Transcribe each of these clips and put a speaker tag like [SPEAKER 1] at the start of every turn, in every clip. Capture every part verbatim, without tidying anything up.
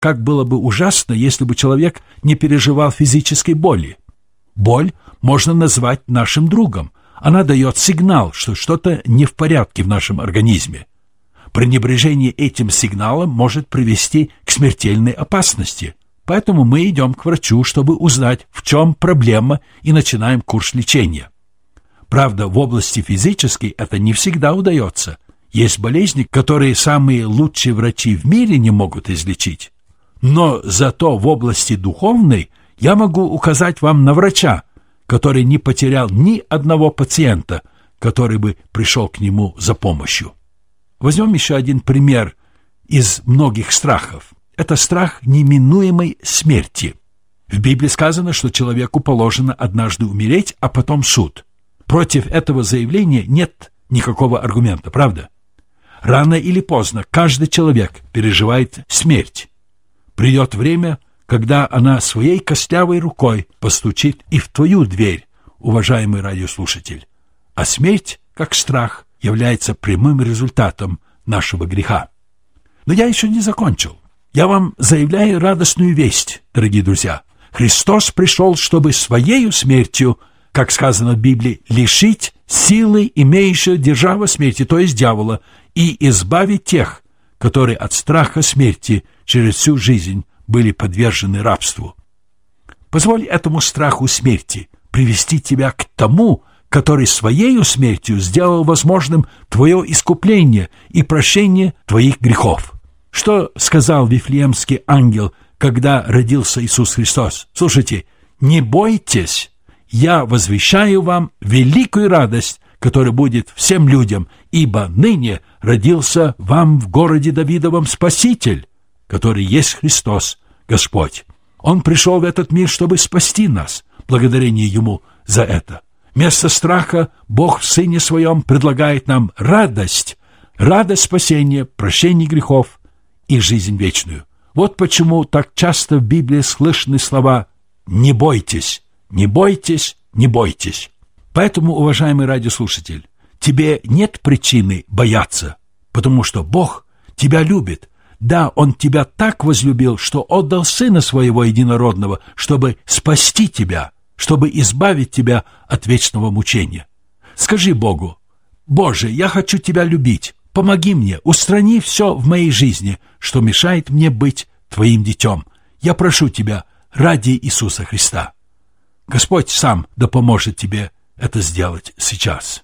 [SPEAKER 1] как было бы ужасно, если бы человек не переживал физической боли. Боль можно назвать нашим другом. Она дает сигнал, что что-то не в порядке в нашем организме. Пренебрежение этим сигналом может привести к смертельной опасности. Поэтому мы идем к врачу, чтобы узнать, в чем проблема, и начинаем курс лечения. Правда, в области физической это не всегда удается. Есть болезни, которые самые лучшие врачи в мире не могут излечить. Но зато в области духовной я могу указать вам на врача, который не потерял ни одного пациента, который бы пришел к нему за помощью. Возьмем еще один пример из многих страхов. Это страх неминуемой смерти. В Библии сказано, что человеку положено однажды умереть, а потом суд. Против этого заявления нет никакого аргумента, правда? Рано или поздно каждый человек переживает смерть. Придет время, когда она своей костлявой рукой постучит и в твою дверь, уважаемый радиослушатель. А смерть, как страх, является прямым результатом нашего греха. Но я еще не закончил. Я вам заявляю радостную весть, дорогие друзья. Христос пришел, чтобы своею смертью, как сказано в Библии, лишить силы имеющего держава смерти, то есть дьявола, и избавить тех, которые от страха смерти через всю жизнь были подвержены рабству. Позволь этому страху смерти привести тебя к тому, который своею смертью сделал возможным твое искупление и прощение твоих грехов. Что сказал Вифлеемский ангел, когда родился Иисус Христос? Слушайте, не бойтесь, я возвещаю вам великую радость, которая будет всем людям, ибо ныне родился вам в городе Давидовом Спаситель, который есть Христос, Господь. Он пришел в этот мир, чтобы спасти нас, благодарение Ему за это. Вместо страха Бог в Сыне Своем предлагает нам радость, радость спасения, прощения грехов и жизнь вечную. Вот почему так часто в Библии слышны слова «не бойтесь, не бойтесь, не бойтесь». Поэтому, уважаемый радиослушатель, тебе нет причины бояться, потому что Бог тебя любит. Да, Он тебя так возлюбил, что отдал Сына Своего Единородного, чтобы спасти тебя, чтобы избавить тебя от вечного мучения. Скажи Богу: «Боже, я хочу Тебя любить. Помоги мне, устрани все в моей жизни, что мешает мне быть Твоим детем. Я прошу Тебя ради Иисуса Христа». Господь сам да поможет тебе это сделать сейчас.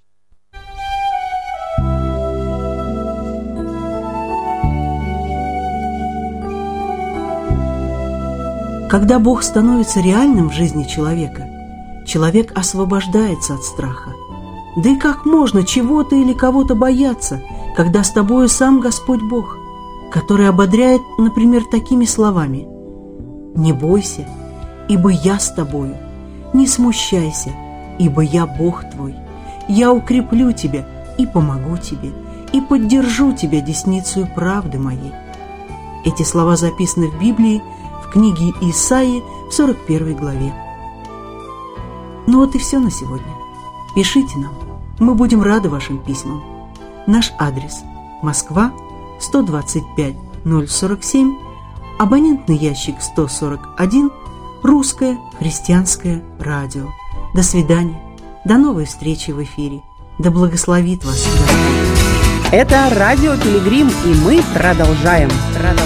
[SPEAKER 2] Когда Бог становится реальным в жизни человека, человек освобождается от страха. Да и как можно чего-то или кого-то бояться, когда с тобою сам Господь Бог, который ободряет, например, такими словами: «Не бойся, ибо я с тобою, не смущайся, ибо я Бог твой, я укреплю тебя и помогу тебе, и поддержу тебя десницею правды моей». Эти слова записаны в Библии, в книге Исаии в сорок первой главе. Ну вот и все на сегодня. Пишите нам, мы будем рады вашим письмам. Наш адрес: Москва, сто двадцать пять ноль сорок семь, абонентный ящик сто сорок один, Русское христианское радио. До свидания, до новой встречи в эфире. Да благословит вас Господь.
[SPEAKER 3] Это радио Пилигрим, и мы продолжаем. продолжаем.